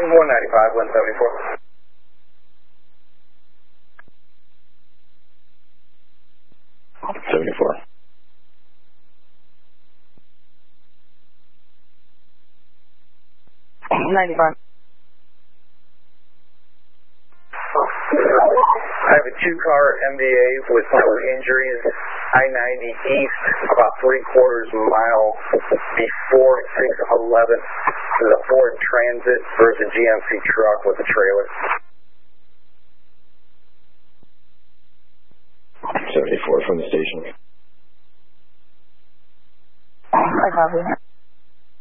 195, 174. $74. $95. I have a two-car MVA with no injuries, I-90 east, about 3/4 mile before 611. There's a Ford Transit versus a GMC truck with a trailer. 74 from the station. I copy.